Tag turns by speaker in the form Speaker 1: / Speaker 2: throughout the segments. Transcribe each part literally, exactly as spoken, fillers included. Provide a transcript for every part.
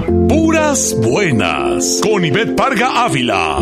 Speaker 1: Puras buenas. Con Ivette Parga Ávila.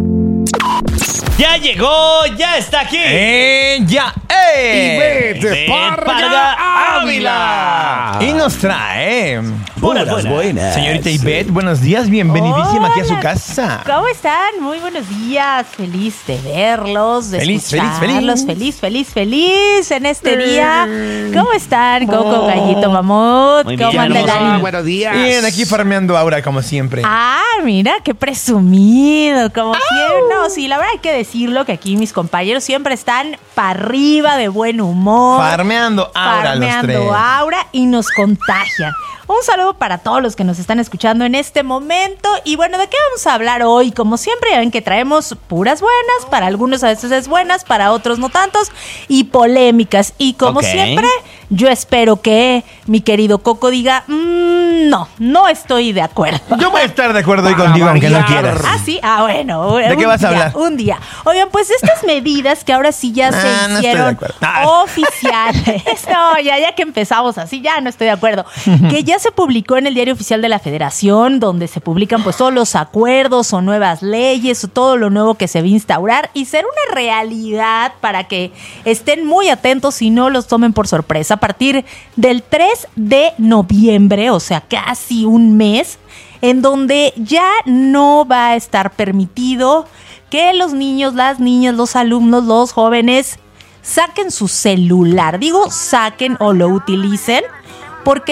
Speaker 2: Ya llegó, ya está aquí.
Speaker 3: ¡Eh, ya! ¡Eh!
Speaker 2: Ivette Parga Ávila.
Speaker 3: Y nos trae...
Speaker 2: Puras buenas.
Speaker 4: buenas.
Speaker 3: Señorita Ivette, buenos días, bienvenidísima aquí a su casa.
Speaker 5: ¿Cómo están? Muy buenos días. Feliz de verlos, de
Speaker 3: Feliz, feliz,
Speaker 5: escucharlos.
Speaker 3: feliz.
Speaker 5: Feliz, feliz, feliz en este día. ¿Cómo están, Coco, Gallito, Mamut?
Speaker 2: Muy
Speaker 5: ¿Cómo
Speaker 2: bien,
Speaker 5: anda el
Speaker 2: hermoso.
Speaker 5: ánimo?
Speaker 4: Buenos días.
Speaker 3: Bien, aquí farmeando Aura como siempre.
Speaker 5: Ah, mira, qué presumido, como siempre. No, sí, la verdad hay que decirlo, que aquí mis compañeros siempre están para arriba, de buen humor.
Speaker 3: Farmeando Aura los
Speaker 5: farmeando
Speaker 3: tres.
Speaker 5: aura y nos contagian. Un saludo para todos los que nos están escuchando en este momento. Y bueno, ¿de qué vamos a hablar hoy? Como siempre, ya ven que traemos puras buenas. Para algunos a veces es buenas, para otros no tantos. Y polémicas. Y como
Speaker 2: Ok.
Speaker 5: siempre, yo espero que mi querido Coco diga, mmm, no, no estoy de acuerdo.
Speaker 3: Yo voy a estar de acuerdo hoy
Speaker 4: Para
Speaker 3: contigo, aunque no
Speaker 4: variar.
Speaker 3: quieras.
Speaker 5: Ah, sí, ah, bueno.
Speaker 3: ¿De
Speaker 5: un
Speaker 3: qué vas a
Speaker 5: día,
Speaker 3: hablar?
Speaker 5: Un día. Oigan, pues estas medidas que ahora sí ya
Speaker 3: Ah,
Speaker 5: se
Speaker 3: no estoy de
Speaker 5: hicieron
Speaker 3: acuerdo. Ah.
Speaker 5: oficiales. No, ya, ya que empezamos así, ya no estoy de acuerdo. Que ya se publicó en el Diario Oficial de la Federación, donde se publican pues todos los acuerdos o nuevas leyes o todo lo nuevo que se va a instaurar y ser una realidad para que estén muy atentos y no los tomen por sorpresa. A partir del tres de noviembre, o sea, casi un mes, en donde ya no va a estar permitido que los niños, las niñas, los alumnos, los jóvenes saquen su celular. Digo, saquen o lo utilicen, porque